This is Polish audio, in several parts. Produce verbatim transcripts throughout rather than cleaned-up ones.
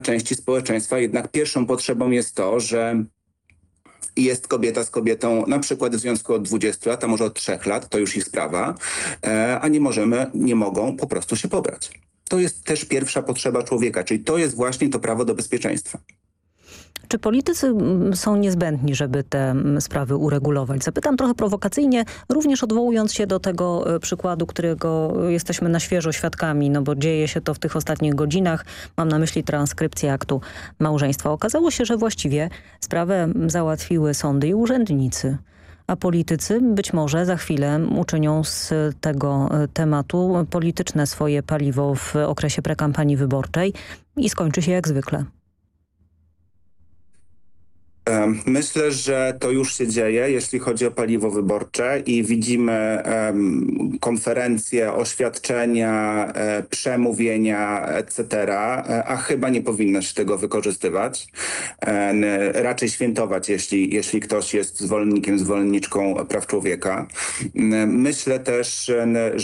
części społeczeństwa jednak pierwszą potrzebą jest to, że jest kobieta z kobietą na przykład w związku od dwudziestu lat, a może od trzech lat, to już ich sprawa, a nie możemy, nie mogą po prostu się pobrać. To jest też pierwsza potrzeba człowieka, czyli to jest właśnie to prawo do bezpieczeństwa. Czy politycy są niezbędni, żeby te sprawy uregulować? Zapytam trochę prowokacyjnie, również odwołując się do tego przykładu, którego jesteśmy na świeżo świadkami, no bo dzieje się to w tych ostatnich godzinach. Mam na myśli transkrypcję aktu małżeństwa. Okazało się, że właściwie sprawę załatwiły sądy i urzędnicy. A politycy być może za chwilę uczynią z tego tematu polityczne swoje paliwo w okresie prekampanii wyborczej i skończy się jak zwykle. Myślę, że to już się dzieje, jeśli chodzi o paliwo wyborcze i widzimy um, konferencje, oświadczenia, e, przemówienia, et cetera, a chyba nie powinno się tego wykorzystywać. E, raczej świętować, jeśli, jeśli ktoś jest zwolennikiem, zwolenniczką praw człowieka. Myślę też,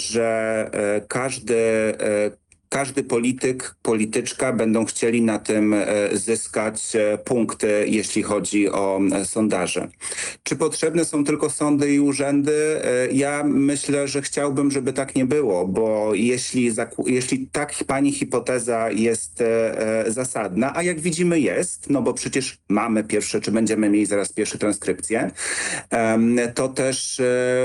że każdy e, Każdy polityk, polityczka będą chcieli na tym zyskać punkty, jeśli chodzi o sondaże. Czy potrzebne są tylko sądy i urzędy? Ja myślę, że chciałbym, żeby tak nie było, bo jeśli, jeśli tak pani hipoteza jest zasadna, a jak widzimy jest, no bo przecież mamy pierwsze, czy będziemy mieli zaraz pierwsze transkrypcje, to też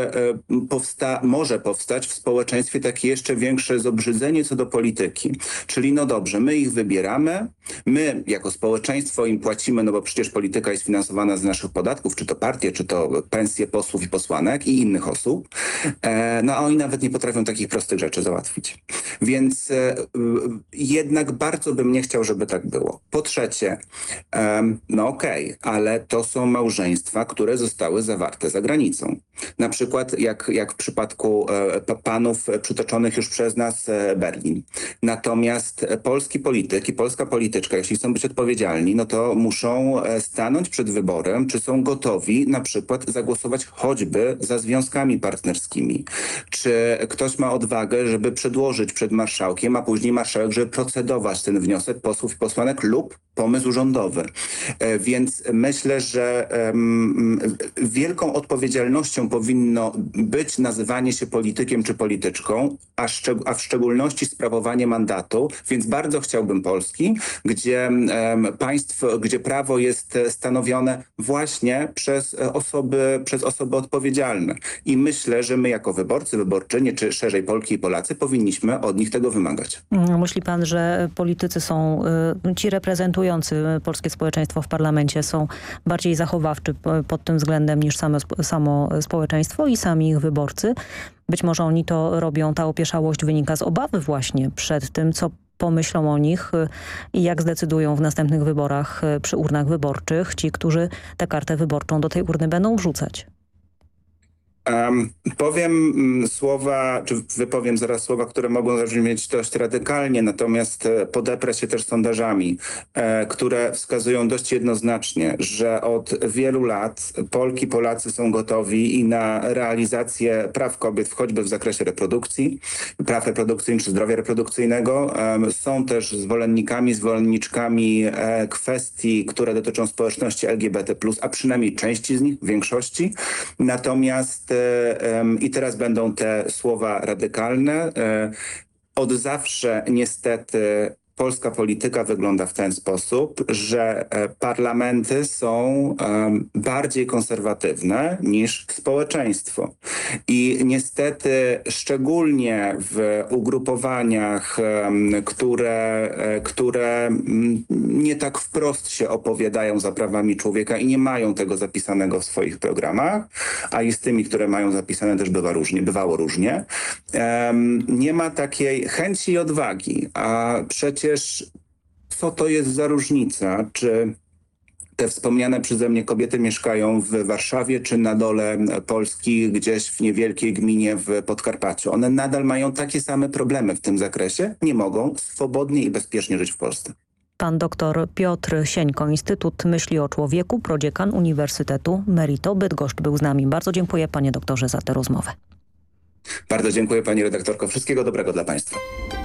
powsta może powstać w społeczeństwie takie jeszcze większe zobrzydzenie co do polityki. Czyli no dobrze, my ich wybieramy, my jako społeczeństwo im płacimy, no bo przecież polityka jest finansowana z naszych podatków, czy to partie, czy to pensje posłów i posłanek i innych osób, e, no a oni nawet nie potrafią takich prostych rzeczy załatwić. Więc e, jednak bardzo bym nie chciał, żeby tak było. Po trzecie, e, no okej, okay, ale to są małżeństwa, które zostały zawarte za granicą. Na przykład jak, jak w przypadku e, panów przytoczonych już przez nas e, Berlin. Natomiast polski polityk i polska polityczka, jeśli chcą być odpowiedzialni, no to muszą stanąć przed wyborem, czy są gotowi na przykład zagłosować choćby za związkami partnerskimi. Czy ktoś ma odwagę, żeby przedłożyć przed marszałkiem, a później marszałek, żeby procedować ten wniosek posłów i posłanek lub pomysł rządowy. Więc myślę, że um, wielką odpowiedzialnością powinno być nazywanie się politykiem czy polityczką, a, szczeg a w szczególności sprawowanie mandatu, więc bardzo chciałbym Polski, gdzie um, państwo, gdzie prawo jest stanowione właśnie przez osoby, przez osoby odpowiedzialne. I myślę, że my jako wyborcy, wyborczynie, czy szerzej Polki i Polacy powinniśmy od nich tego wymagać. Myśli pan, że politycy są, ci reprezentujący polskie społeczeństwo w parlamencie są bardziej zachowawczy pod tym względem niż same, samo społeczeństwo i sami ich wyborcy? Być może oni to robią, ta opieszałość wynika z obawy właśnie przed tym, co pomyślą o nich i jak zdecydują w następnych wyborach przy urnach wyborczych ci, którzy tę kartę wyborczą do tej urny będą wrzucać. Um, powiem um, słowa, czy wypowiem zaraz słowa, które mogą zabrzmieć dość radykalnie, natomiast e, podeprę się też sondażami, e, które wskazują dość jednoznacznie, że od wielu lat Polki, Polacy są gotowi i na realizację praw kobiet, choćby w zakresie reprodukcji, praw reprodukcyjnych czy zdrowia reprodukcyjnego. E, są też zwolennikami, zwolenniczkami e, kwestii, które dotyczą społeczności L G B T plus, a przynajmniej części z nich, większości. Natomiast i teraz będą te słowa radykalne. Od zawsze niestety polska polityka wygląda w ten sposób, że parlamenty są bardziej konserwatywne niż społeczeństwo. I niestety szczególnie w ugrupowaniach, które, które nie tak wprost się opowiadają za prawami człowieka i nie mają tego zapisanego w swoich programach, a i z tymi, które mają zapisane też bywa różnie, bywało różnie, nie ma takiej chęci i odwagi, a przecież Przecież co to jest za różnica, czy te wspomniane przeze mnie kobiety mieszkają w Warszawie czy na dole Polski, gdzieś w niewielkiej gminie w Podkarpaciu. One nadal mają takie same problemy w tym zakresie, nie mogą swobodnie i bezpiecznie żyć w Polsce. Pan doktor Piotr Sieńko, Instytut Myśli o Człowieku, prodziekan Uniwersytetu Merito Bydgoszcz był z nami. Bardzo dziękuję panie doktorze za tę rozmowę. Bardzo dziękuję pani redaktorko. Wszystkiego dobrego dla państwa.